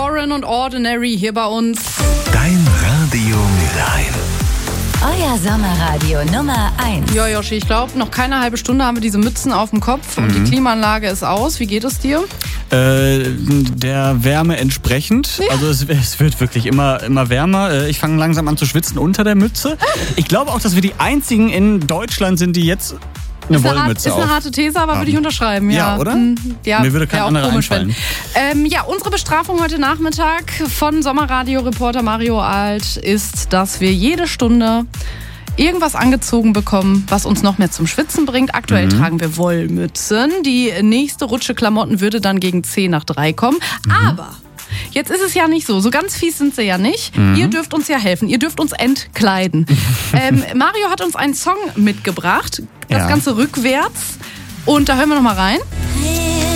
Lauren und Ordinary hier bei uns. Dein Radio Mülheim. Euer Sommerradio Nummer 1. Ja, Joshi, ich glaube, noch keine halbe Stunde haben wir diese Mützen auf dem Kopf und die Klimaanlage ist aus. Wie geht es dir? Der Wärme entsprechend. Ja. Also es wird wirklich immer wärmer. Ich fange langsam an zu schwitzen unter der Mütze. Ich glaube auch, dass wir die einzigen in Deutschland sind, die jetzt eine Wollmütze auf. Ist eine harte These, aber würde ich unterschreiben. Ja, oder? Ja, mir würde kein anderer einfallen. Unsere Bestrafung heute Nachmittag von Sommerradio-Reporter Mario Alt ist, dass wir jede Stunde irgendwas angezogen bekommen, was uns noch mehr zum Schwitzen bringt. Aktuell tragen wir Wollmützen. Die nächste Rutsche Klamotten würde dann gegen 10 nach 3 kommen. Aber jetzt ist es ja nicht so. So ganz fies sind sie ja nicht. Ihr dürft uns ja helfen. Ihr dürft uns entkleiden. Mario hat uns einen Song mitgebracht. Das Ganze rückwärts. Und da hören wir noch mal rein.